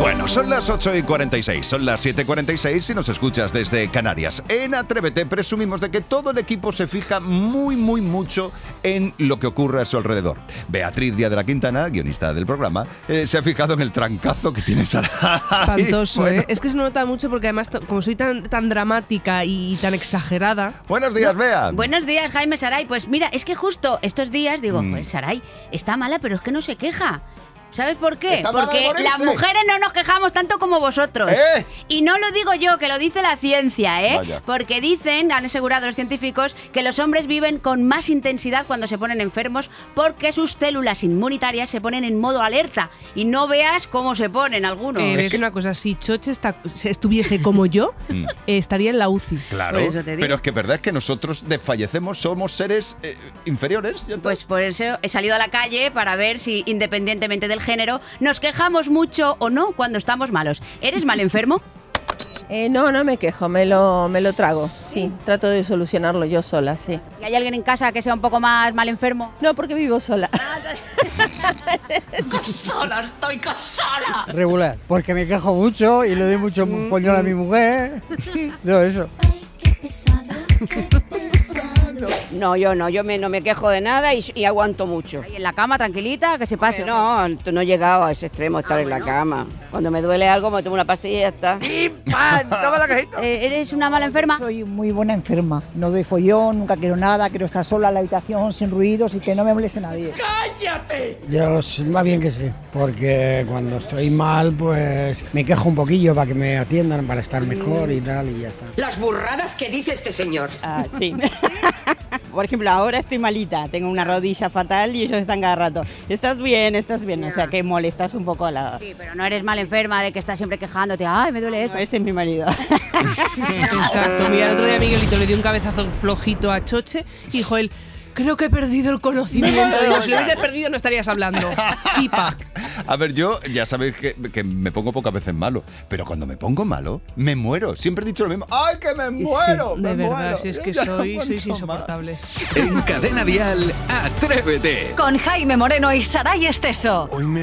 Bueno, son las 8:46, son las 7:46 si nos escuchas desde Canarias. En Atrévete presumimos de que todo el equipo se fija muy mucho en lo que ocurre a su alrededor. Beatriz Díaz de la Quintana, guionista del programa, se ha fijado en el trancazo que tiene Saray. Espantoso, Bueno. Es que se nota mucho porque además, como soy tan dramática y tan exagerada. Buenos días, Bea. Buenos días, Jaime, Saray. Pues mira, es que justo estos días digo, pues Saray está mala, pero es que no se queja. ¿Sabes por qué? Está mala de Porque morirse. las mujeres no nos quejamos tanto como vosotros. Y no lo digo yo, que lo dice la ciencia, Vaya. Porque dicen, han asegurado los científicos, que los hombres viven con más intensidad cuando se ponen enfermos porque sus células inmunitarias se ponen en modo alerta. Y no veas cómo se ponen algunos. Es una cosa, si Choche estuviese como yo, estaría en la UCI. Claro, Por eso te digo. pero es que verdad es que nosotros desfallecemos, somos seres inferiores. ¿Ya está? Pues por eso he salido a la calle para ver si, independientemente del género, nos quejamos mucho o no cuando estamos malos. ¿Eres mal enfermo? No me quejo, me lo trago. Sí, trato de solucionarlo yo sola, sí. ¿Y hay alguien en casa que sea un poco más mal enfermo? No, porque vivo sola. ¡Sola, estoy casada! Regular, porque me quejo mucho y le doy mucho follón a mi mujer. No, eso. No, yo no me quejo de nada y aguanto mucho. Ahí en la cama, tranquilita, que se pase. No he llegado a ese extremo de estar en la cama. Cuando me duele algo me tomo una pastilla y ya está. ¡Toma la cajita! ¿Eres una mala enferma? Soy muy buena enferma. No doy follón, nunca quiero nada, quiero estar sola en la habitación, sin ruidos y que no me moleste nadie. Yo más bien que sí, porque cuando estoy mal, pues me quejo un poquillo para que me atiendan, para estar mejor y tal, y ya está. Las burradas que dice este señor. Sí. Por ejemplo, ahora estoy malita, tengo una rodilla fatal y ellos están cada rato. ¿Estás bien? O sea, que molestas un poco a la... Sí, pero no eres mal enferma de que estás siempre quejándote. Ay, me duele esto. Ese es mi marido. Exacto. Mira, el otro día Miguelito le dio un cabezazo flojito a Choche y dijo él, creo que he perdido el conocimiento. Digo, si lo hubieses perdido no estarías hablando. Pipa. A ver, yo ya sabéis que me pongo pocas veces malo, pero cuando me pongo malo, me muero. Siempre he dicho lo mismo. ¡Ay, que me muero! De me verdad, muero. si es que Ya no sois aguanto insoportables. En Cadena Dial, Atrévete. Con Jaime Moreno y Saray Esteso. Hoy me